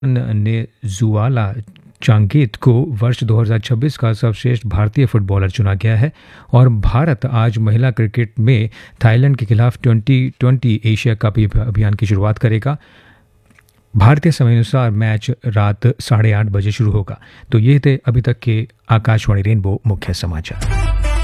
ने जुआला चांगेत को वर्ष 2026 का सर्वश्रेष्ठ भारतीय फुटबॉलर चुना गया है और भारत आज महिला क्रिकेट में थाईलैंड के खिलाफ 2020 एशिया कप अभियान की शुरुआत करेगा। भारतीय समय अनुसार मैच रात 8:30 बजे शुरू होगा। तो ये थे अभी तक के आकाशवाणी रेनबो मुख्य समाचार।